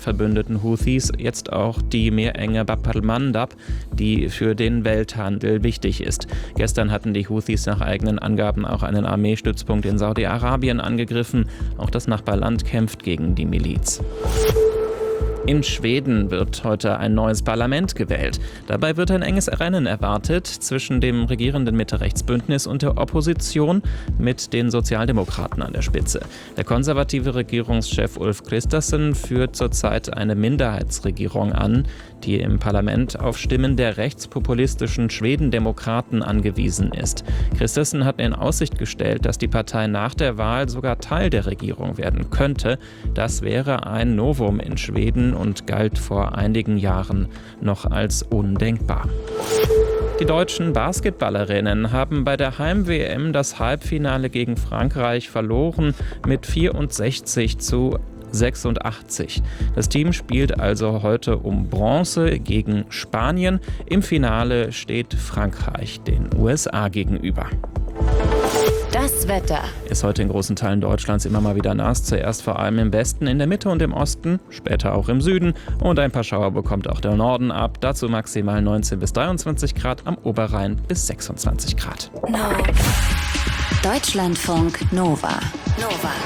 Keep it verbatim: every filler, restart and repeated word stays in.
Verbündeten Houthis jetzt auch die Meerenge Bab al-Mandab, die für den Welthandel wichtig ist. Gestern hatten die Houthis nach eigenen Angaben auch einen Armeestützpunkt in Saudi-Arabien angegriffen. Auch das Nachbarland kämpft gegen die Miliz. In Schweden wird heute ein neues Parlament gewählt. Dabei wird ein enges Rennen erwartet zwischen dem regierenden Mitte-Rechts-Bündnis und der Opposition mit den Sozialdemokraten an der Spitze. Der konservative Regierungschef Ulf Kristersson führt zurzeit eine Minderheitsregierung an, die im Parlament auf Stimmen der rechtspopulistischen Schwedendemokraten angewiesen ist. Kristersson hat in Aussicht gestellt, dass die Partei nach der Wahl sogar Teil der Regierung werden könnte. Das wäre ein Novum in Schweden und galt vor einigen Jahren noch als undenkbar. Die deutschen Basketballerinnen haben bei der Heim-W M das Halbfinale gegen Frankreich verloren mit vierundsechzig zu sechsundachtzig. Das Team spielt also heute um Bronze gegen Spanien. Im Finale steht Frankreich den U S A gegenüber. Das Wetter. Ist heute in großen Teilen Deutschlands immer mal wieder nass. Zuerst vor allem im Westen, in der Mitte und im Osten, später auch im Süden. Und ein paar Schauer bekommt auch der Norden ab. Dazu maximal neunzehn bis dreiundzwanzig Grad, am Oberrhein bis sechsundzwanzig Grad. No. Deutschlandfunk Nova. Nova.